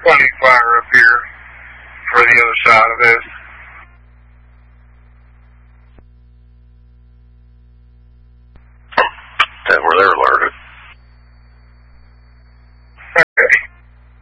plenty of fire up here for the other side of this. That's where they're alerted.